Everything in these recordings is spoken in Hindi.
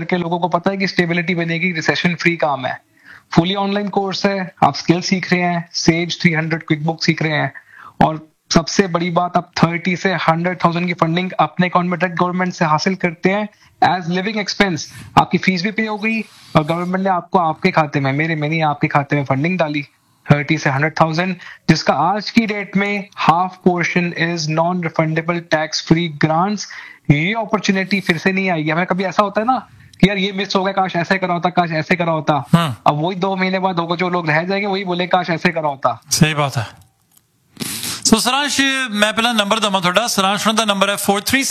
करके लोगों को पता है कि स्टेबिलिटी बनेगी, रिसेशन फ्री काम है। फुली ऑनलाइन कोर्स है, आप स्किल सीख रहे हैं, सेज 300 क्विक सीख रहे हैं, और सबसे बड़ी बात आप 30 से 100,000 की फंडिंग अपने अकाउंट में डायरेक्ट गवर्नमेंट से हासिल करते हैं एज लिविंग एक्सपेंस। आपकी फीस भी पे हो गई और गवर्नमेंट ने आपको आपके खाते में, मेरे में नहीं, आपके खाते में फंडिंग डाली 30 से 100,000, जिसका आज की डेट में half portion is non refundable tax free grants. ये अपॉर्चुनिटी फिर से नहीं आएगी। हमें कभी ऐसा होता है ना कि यार ये मिस हो गया, काश ऐसे करा होता, काश ऐसे करा होता। अब वही 2 महीने बाद होगा, जो लोग रह जाएंगे वही बोले काश ऐसे करा होता। सही बात है। सो सरांश, मैं पहला नंबर दवा थोड़ा। सरांश का नंबर है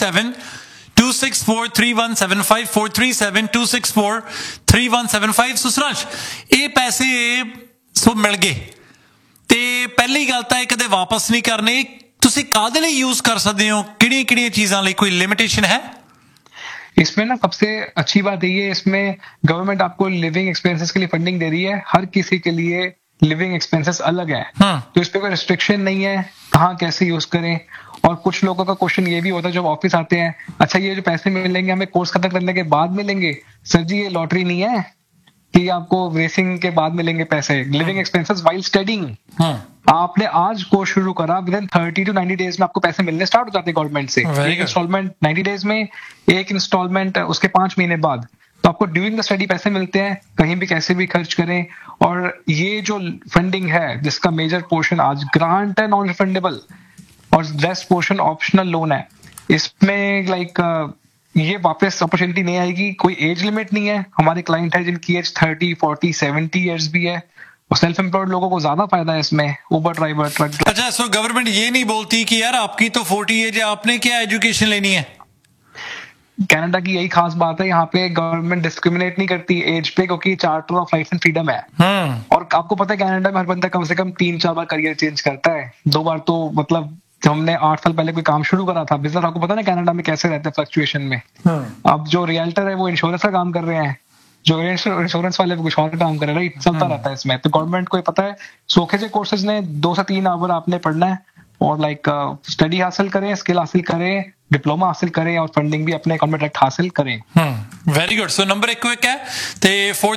437-264-3175, 437-264-3175। सो सरांश, ये पैसे सो मिल गए ते पहली गल तां कदे वापस नहीं करने, तुसी कादे लई यूज कर सकते हो, किहड़ियां चीजां लई, कोई लिमिटेशन है इसमें? ना सबसे अच्छी बात ये है, इसमें गवर्नमेंट आपको लिविंग एक्सपेंसेस के लिए फंडिंग दे रही है। हर किसी के लिए लिविंग एक्सपेंसेस अलग है, तो इस पे कोई रिस्ट्रिक्शन नहीं है कहाँ कैसे यूज करें। और कुछ लोगों का क्वेश्चन ये भी होता है जब ऑफिस आते हैं, अच्छा ये जो पैसे मिलेंगे हमें कोर्स खत्म करने के बाद मिलेंगे? सर जी, ये लॉटरी नहीं है कि आपको रेसिंग के बाद मिलेंगे पैसे। लिविंग एक्सपेंसेस व्हाइल स्टडीइंग, आपने आज कोर्स शुरू करा, विद इन 30 to 90 डेज में आपको पैसे मिलने स्टार्ट हो जाते हैं गवर्नमेंट से। एक इंस्टॉलमेंट 90 डेज में, एक इंस्टॉलमेंट उसके 5 महीने बाद। तो आपको ड्यूरिंग द स्टडी पैसे मिलते हैं, कहीं भी कैसे भी खर्च करें। और ये जो फंडिंग है जिसका मेजर पोर्शन आज ग्रांट है नॉन रिफंडेबल, और रेस्ट पोर्शन ऑप्शनल लोन है, इसमें ये वापस अपॉर्चुनिटी नहीं आएगी। कोई एज लिमिट नहीं है। हमारे क्लाइंट है जिनकी एज 30, 40, 70 ईयर्स भी है, और सेल्फ एम्प्लॉयड लोगों को ज्यादा फायदा है इसमें, उबर ड्राइवर, ट्रक। अच्छा, सो गवर्नमेंट ये नहीं बोलती कि यार आपकी तो 40 एज है, आपने क्या एजुकेशन लेनी है? कनाडा की यही खास बात है, यहाँ पे गवर्नमेंट डिस्क्रिमिनेट नहीं करती एज पे, क्योंकि charter of life and freedom है। और आपको पता है कनाडा में हर बंदा कम से कम 3-4 बार करियर चेंज करता है। 2 बार तो मतलब हमने 8 साल पहले कोई काम शुरू करा था बिजनेस, आपको पता है ना कनाडा में कैसे रहते हैं फ्लक्चुएशन में। अब जो रियल्टर है वो इंश्योरेंस का काम कर रहे हैं, जो इंश्योरेंस वाले कुछ और काम कर रहे हैं, राइट? चलता रहता है इसमें। तो गवर्नमेंट को पता है सोखे से कोर्सेज ने 2 से 3 आवर आपने पढ़ना है, और स्टडी हासिल करें, स्किल हासिल करें, डिप्लोमा हासिल करें, और फंडिंग भी अपने अकाउंट में डायरेक्ट हासिल करें। Very good. सो नंबर एक क्विक है ते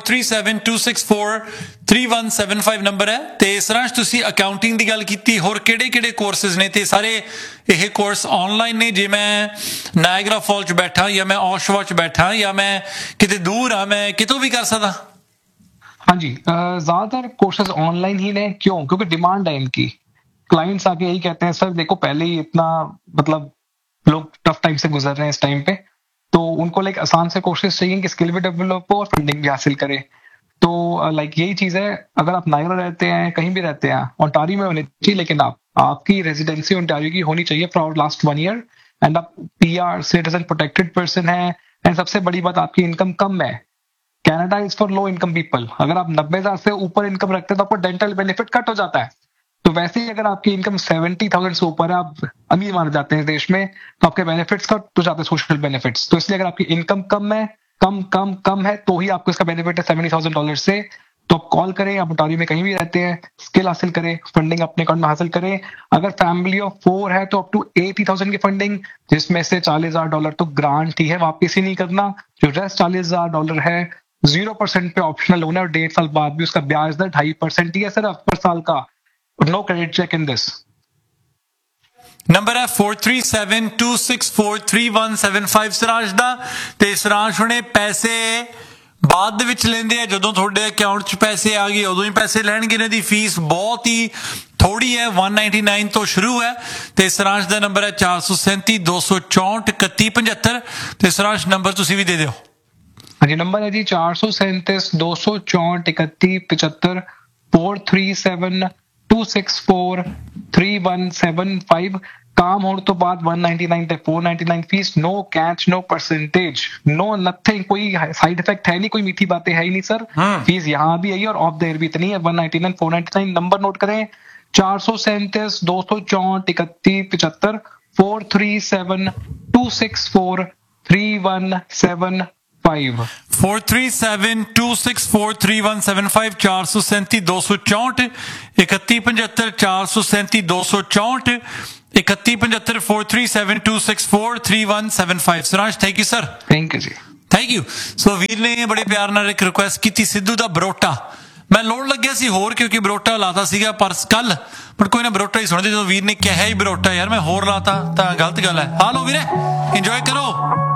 437-264-3175 नंबर है। ते सरांश, तुसी अकाउंटिंग दी गल कीती, होर किहड़े कोर्सेज ने? ते सारे ये कोर्स ऑनलाइन ने? जे मैं नायगरा फॉल च बैठा, या मैं ऑशवा च बैठा, या मैं किते दूर हाँ, मैं कितों भी कर सकदा? हाँ जी, ज्यादातर कोर्सेज ऑनलाइन ही ने। क्यों? क्योंकि डिमांड है इनकी। क्लाइंट्स आके यही कहते हैं, सर देखो पहले ही इतना मतलब लोग टफ टाइम से गुजर रहे हैं इस टाइम पे, तो उनको आसान से कोर्सेज चाहिए कि स्किल भी डेवलप हो और फंडिंग भी हासिल करें। तो यही चीज है। अगर आप नायगरा रहते हैं, कहीं भी रहते हैं, ओंटारियो में होनी चाहिए, लेकिन आपकी रेजिडेंसी ओंटारियो की होनी चाहिए फॉर लास्ट 1 ईयर, एंड आप PR सिटीजन प्रोटेक्टेड पर्सन है, एंड सबसे बड़ी बात आपकी इनकम कम है। Canada is for low income people. अगर आप 90,000 से ऊपर इनकम रखते हैं तो आपको डेंटल बेनिफिट कट हो जाता है। तो वैसे ही अगर आपकी इनकम 70,000 से ऊपर है, आप अमीर माने जाते हैं इस देश में, तो आपके बेनिफिट्स कट हो जाते हैं, सोशल बेनिफिट्स। तो इसलिए अगर आपकी इनकम कम है, कम है, तो ही आपको इसका बेनिफिट है $70,000 से। तो आप कॉल करें, आप ओंटारियो में कहीं भी रहते हैं, स्किल हासिल करें, फंडिंग अपने अकाउंट में हासिल करें। अगर फैमिली ऑफ 4 है तो अप टू 80,000 की फंडिंग, जिसमें से $40,000 तो ग्रांट ही है, वापिस ही नहीं करना। जो रेस्ट $40,000 है 0% पे ऑप्शनल लोन है, और 1.5 साल बाद भी उसका ब्याज दर 2.5% ही है सिर्फ पर साल का। No credit check in this. Number है 437-264-3175 सरांश दा। ते सरांश हुणे पैसे बाद दे विच लेंदे आ, जदों तुहाडे अकाउंट च पैसे आ गए उदों ही पैसे लैणगे। इन्हां दी फीस बहुत ही थोड़ी है, 199 तो शुरू है। ते सरांश दा नंबर है 437-264-3175। ते सरांश नंबर तुसीं भी दे दिओ। हाँ जी, नंबर है जी 437-264-3175, 437-264-3175। काम होने तो बाद 199 ते 499 fees, no catch, no percentage, no nothing. कोई साइड इफेक्ट है नहीं, कोई मीठी बातें है ही नहीं सर। फीस यहाँ भी आई और ऑफ देयर भी इतनी है, 199 499। नंबर नोट करें 437-264-3175, 437-264-3175, 437-264-3175, 437-264-3175, 437-264-3175, 437-264-3175। Saransh, thank you sir. Thank you ji. Thank you. ਸੋ ਵੀਰ ਨੇ ਬੜੇ ਪਿਆਰ ਨਾਲ ਇੱਕ ਰਿਕੁਐਸਟ ਕੀਤੀ, ਸਿੱਧੂ ਦਾ ਬਰੋਟਾ। ਮੈਂ ਲੋੜ ਲੱਗਿਆ ਸੀ ਹੋਰ, ਕਿਉਂਕਿ ਬਰੋਟਾ ਲਾਤਾ ਸੀਗਾ ਪਰ ਕੱਲ, ਪਰ ਕੋਈ ਨਾ ਬਰੋਟਾ ਹੀ ਸੁਣਦੇ। ਜਦੋਂ ਵੀਰ ਨੇ ਕਿਹਾ ਹੀ ਬਰੋਟਾ, ਯਾਰ ਮੈਂ ਹੋਰ ਲਾਤਾ ਤਾਂ ਗਲਤ ਗੱਲ ਹੈ। ਹਾਲੋ ਵੀਰੇ, ਇੰਜੋਏ ਕਰੋ।